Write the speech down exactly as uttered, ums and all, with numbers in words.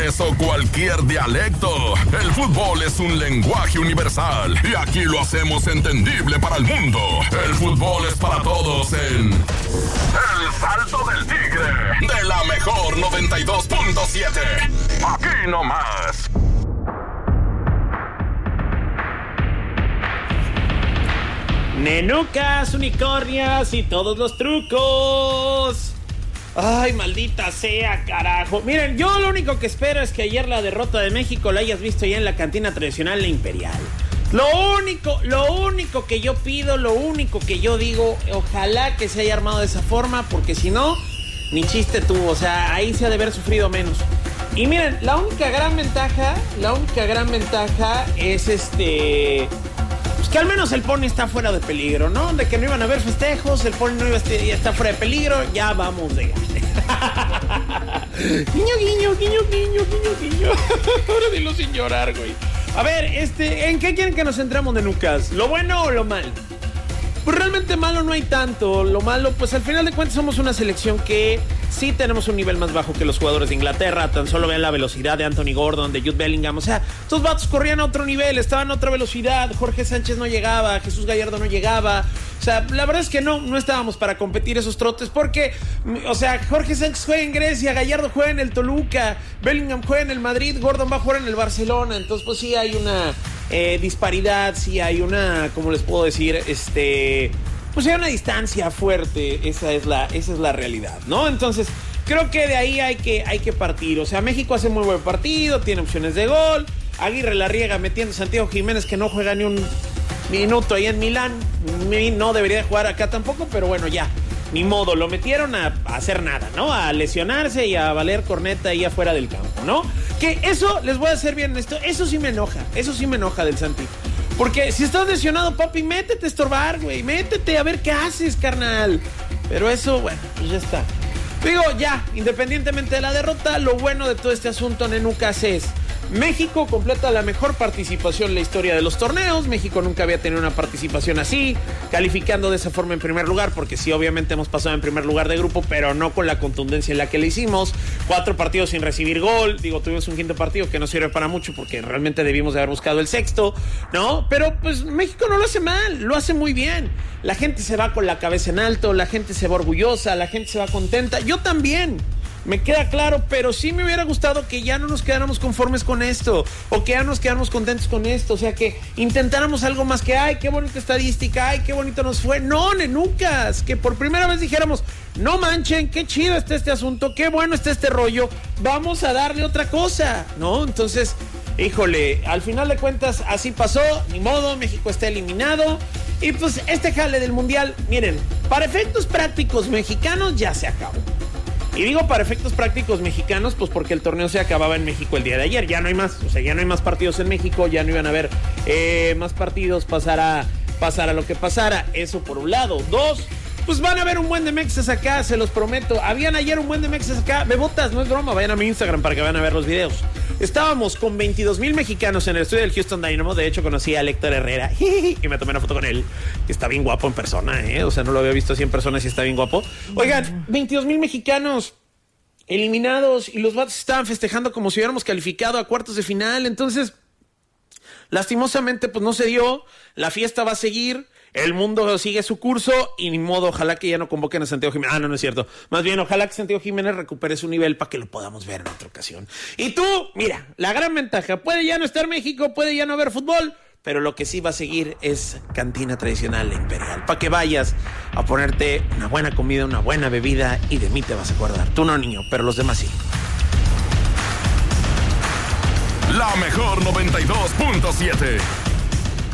inglés o cualquier dialecto, el fútbol es un lenguaje universal y aquí lo hacemos entendible para el mundo. El fútbol es para todos en El Salto del Tigre, de la mejor noventa y dos punto siete. Aquí nomás. Nenucas, unicornias y todos los trucos. Ay, maldita sea, carajo. Miren, yo lo único que espero es que ayer la derrota de México la hayas visto ya en la cantina tradicional La Imperial. Lo único, lo único que yo pido, lo único que yo digo, ojalá que se haya armado de esa forma, porque si no, ni chiste tuvo. O sea, ahí se ha de haber sufrido menos. Y miren, la única gran ventaja, la única gran ventaja es este... que al menos el Pony está fuera de peligro, ¿no? De que no iban a haber festejos, el Pony no iba a estar, ya está fuera de peligro, ya vamos de gane. Guiño, guiño, guiño, guiño, guiño, guiño. Ahora dilo sin llorar, güey. A ver, este, ¿en qué quieren que nos centremos, de Nucas? ¿Lo bueno o lo malo? Pues realmente malo no hay tanto. Lo malo, pues al final de cuentas somos una selección que sí tenemos un nivel más bajo que los jugadores de Inglaterra. Tan solo vean la velocidad de Anthony Gordon, de Jude Bellingham. O sea, estos vatos corrían a otro nivel, estaban a otra velocidad. Jorge Sánchez no llegaba, Jesús Gallardo no llegaba. O sea, la verdad es que no, no estábamos para competir esos trotes porque, o sea, Jorge Sánchez juega en Grecia, Gallardo juega en el Toluca, Bellingham juega en el Madrid, Gordon va a jugar en el Barcelona. Entonces, pues sí hay una eh, disparidad, sí hay una, ¿cómo les puedo decir? Este... pues hay una distancia fuerte, esa es la, esa es la realidad, ¿no? Entonces, creo que de ahí hay que, hay que partir. O sea, México hace muy buen partido, tiene opciones de gol. Aguirre la riega metiendo a Santiago Jiménez, que no juega ni un minuto ahí en Milán. No debería jugar acá tampoco, pero bueno, ya, ni modo. Lo metieron a, a hacer nada, ¿no? A lesionarse y a valer corneta ahí afuera del campo, ¿no? Que eso, les voy a hacer bien esto, eso sí me enoja, eso sí me enoja del Santi. Porque si estás lesionado, papi, métete a estorbar, güey. Métete a ver qué haces, carnal. Pero eso, bueno, pues ya está. Digo, ya, independientemente de la derrota, lo bueno de todo este asunto, Nenucas, es México completa la mejor participación en la historia de los torneos. México nunca había tenido una participación así, calificando de esa forma en primer lugar, porque sí, obviamente hemos pasado en primer lugar de grupo, pero no con la contundencia en la que le hicimos. Cuatro partidos sin recibir gol. Digo, tuvimos un quinto partido que no sirve para mucho porque realmente debimos de haber buscado el sexto, ¿no? Pero pues México no lo hace mal, lo hace muy bien. La gente se va con la cabeza en alto, la gente se va orgullosa, la gente se va contenta. Yo también. Me queda claro, pero sí me hubiera gustado que ya no nos quedáramos conformes con esto, o que ya nos quedáramos contentos con esto, o sea, que intentáramos algo más que, ay, qué bonita estadística, ay, qué bonito nos fue. No, Nenucas, que por primera vez dijéramos, no manchen, qué chido está este asunto, qué bueno está este rollo, vamos a darle otra cosa, ¿no? Entonces, híjole, al final de cuentas, así pasó, ni modo, México está eliminado, y pues este jale del Mundial, miren, para efectos prácticos mexicanos ya se acabó. Y digo para efectos prácticos mexicanos, pues porque el torneo se acababa en México el día de ayer. Ya no hay más, o sea, ya no hay más partidos en México, ya no iban a haber eh, más partidos, pasara, pasara lo que pasara. Eso por un lado. Dos, pues van a haber un buen de mexas acá, se los prometo. Habían ayer un buen de mexas acá. Bebotas, no es broma, vayan a mi Instagram para que vayan a ver los videos. Estábamos con veintidós mil mexicanos en el estudio del Houston Dynamo. De hecho, conocí a Héctor Herrera y me tomé una foto con él. Está bien guapo en persona, ¿eh? O sea, no lo había visto así en persona y está bien guapo. Oigan, veintidós mil mexicanos eliminados y los vatos estaban festejando como si hubiéramos calificado a cuartos de final. Entonces, lastimosamente, pues no se dio. La fiesta va a seguir. El mundo sigue su curso y ni modo, ojalá que ya no convoquen a Santiago Jiménez. Ah, no, no es cierto. Más bien, ojalá que Santiago Jiménez recupere su nivel para que lo podamos ver en otra ocasión. Y tú, mira, la gran ventaja, puede ya no estar México, puede ya no haber fútbol, pero lo que sí va a seguir es cantina tradicional La Imperial, para que vayas a ponerte una buena comida, una buena bebida y de mí te vas a acordar. Tú no, niño, pero los demás sí. La mejor noventa y dos punto siete.